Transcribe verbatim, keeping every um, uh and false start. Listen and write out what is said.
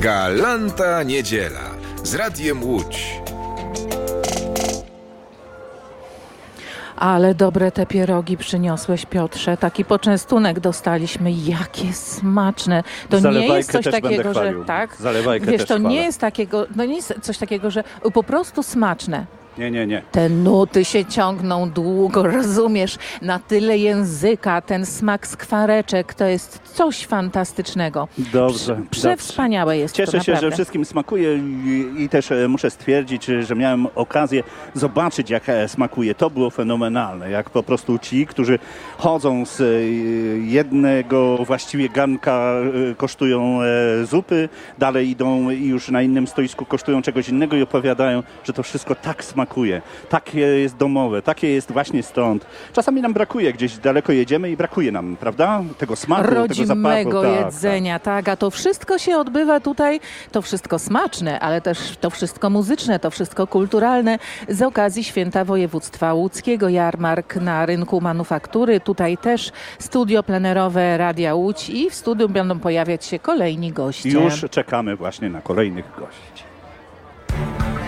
Galanta Niedziela z Radiem Łódź. Ale dobre te pierogi przyniosłeś, Piotrze. Taki poczęstunek dostaliśmy. Jakie smaczne. To Zalewajkę nie jest coś też takiego, będę że chwalił. tak. Zalewajkę Wiesz, też to chwalę. nie jest takiego, no nie jest coś takiego, że po prostu smaczne. Nie, nie, nie. Te nuty się ciągną długo, rozumiesz? Na tyle języka, ten smak skwareczek, to jest coś fantastycznego. Dobrze. Przewspaniałe jest Cieszę to, się, naprawdę. że wszystkim smakuje i, i też e, muszę stwierdzić, że miałem okazję zobaczyć, jak e, smakuje. To było fenomenalne. Jak po prostu ci, którzy chodzą z e, jednego właściwie garnka, e, kosztują e, zupy, dalej idą i już na innym stoisku kosztują czegoś innego i opowiadają, że to wszystko tak smakuje. Takie jest domowe, takie jest właśnie stąd. Czasami nam brakuje, gdzieś daleko jedziemy i brakuje nam, prawda? Tego smaku, tego zapachu. Rodzimego Tak, jedzenia, tak. A to wszystko się odbywa tutaj, to wszystko smaczne, ale też to wszystko muzyczne, to wszystko kulturalne z okazji Święta Województwa Łódzkiego, jarmark na rynku manufaktury. Tutaj też studio plenerowe Radia Łódź i w studium będą pojawiać się kolejni goście. Już czekamy właśnie na kolejnych gości.